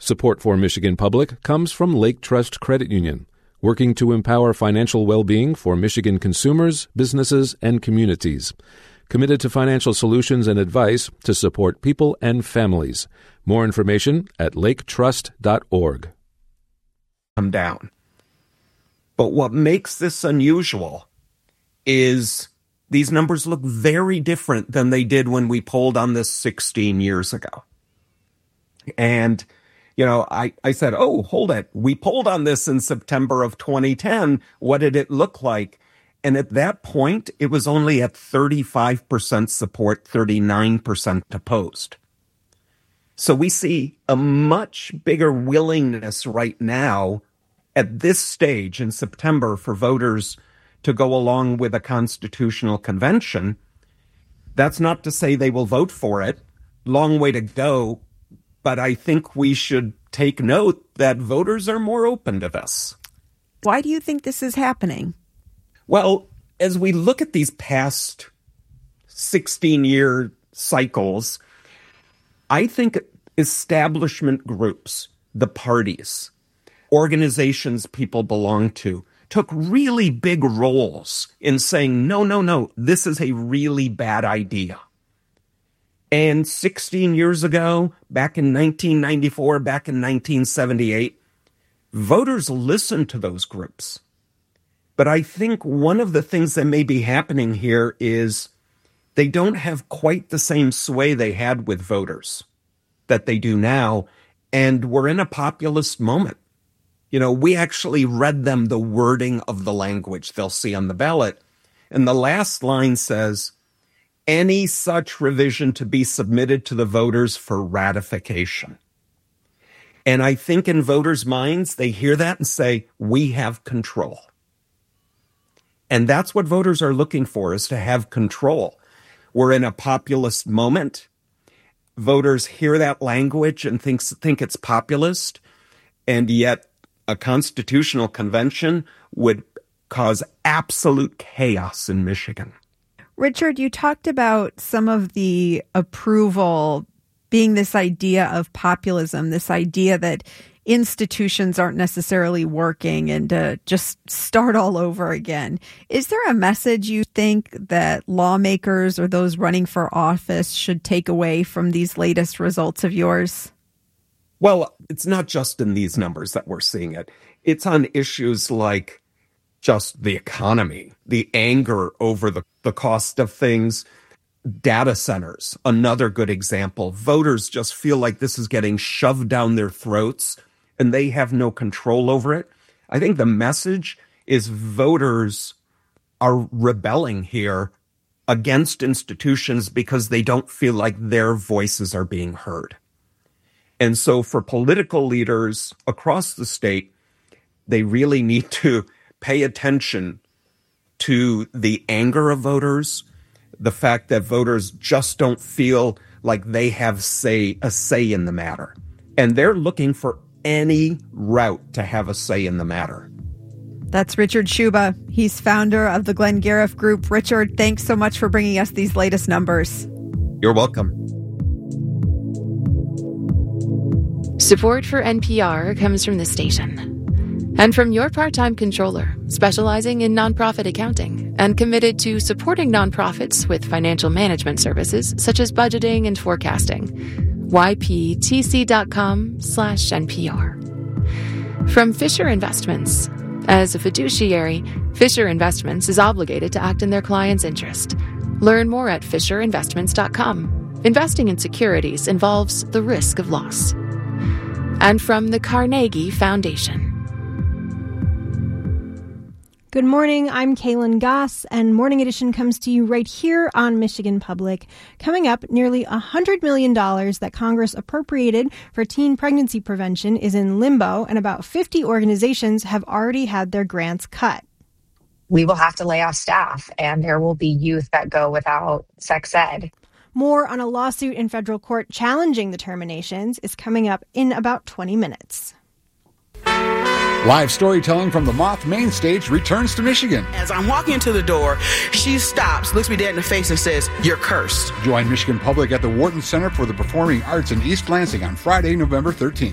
Support for Michigan Public comes from Lake Trust Credit Union, working to empower financial well-being for Michigan consumers, businesses, and communities. Committed to financial solutions and advice to support people and families. More information at laketrust.org. Come down. But what makes this unusual is these numbers look very different than they did when we polled on this 16 years ago. And I said, oh, hold it. We polled on this in September of 2010. What did it look like? And at that point, it was only at 35% support, 39% opposed. So we see a much bigger willingness right now at this stage in September for voters to go along with a constitutional convention. That's not to say they will vote for it. Long way to go. But I think we should take note that voters are more open to this. Why do you think this is happening? Well, as we look at these past 16-year cycles, I think establishment groups, the parties, organizations people belong to, took really big roles in saying, no, this is a really bad idea. And 16 years ago, back in 1994, back in 1978, voters listened to those groups. But I think one of the things that may be happening here is they don't have quite the same sway they had with voters that they do now. And we're in a populist moment. We actually read them the wording of the language they'll see on the ballot. And the last line says, any such revision to be submitted to the voters for ratification. And I think in voters' minds, they hear that and say, we have control. And that's what voters are looking for, is to have control. We're in a populist moment. Voters hear that language and think it's populist, and yet a constitutional convention would cause absolute chaos in Michigan. Richard, you talked about some of the approval being this idea of populism, this idea that institutions aren't necessarily working and to just start all over again. Is there a message you think that lawmakers or those running for office should take away from these latest results of yours? Well, it's not just in these numbers that we're seeing it. It's on issues like just the economy, the anger over the cost of things, data centers, another good example. Voters just feel like this is getting shoved down their throats and they have no control over it. I think the message is voters are rebelling here against institutions because they don't feel like their voices are being heard. And so for political leaders across the state, they really need to pay attention to the anger of voters, the fact that voters just don't feel like they have a say in the matter. And they're looking for any route to have a say in the matter. That's Richard Sciubba. He's founder of the Glenn Gariff Group. Richard, thanks so much for bringing us these latest numbers. You're welcome. Support for NPR comes from this station and from your part-time controller, specializing in nonprofit accounting and committed to supporting nonprofits with financial management services such as budgeting and forecasting. yptc.com/NPR. From Fisher Investments. As a fiduciary, Fisher Investments is obligated to act in their client's interest. Learn more at fisherinvestments.com. Investing in securities involves the risk of loss. And from the Carnegie Foundation. Good morning, I'm Kaylin Goss, and Morning Edition comes to you right here on Michigan Public. Coming up, nearly $100 million that Congress appropriated for teen pregnancy prevention is in limbo, and about 50 organizations have already had their grants cut. We will have to lay off staff, and there will be youth that go without sex ed. More on a lawsuit in federal court challenging the terminations is coming up in about 20 minutes. Live storytelling from the Moth Main Stage returns to Michigan. As I'm walking into the door, she stops, looks me dead in the face, and says, "You're cursed." Join Michigan Public at the Wharton Center for the Performing Arts in East Lansing on Friday, November 13th.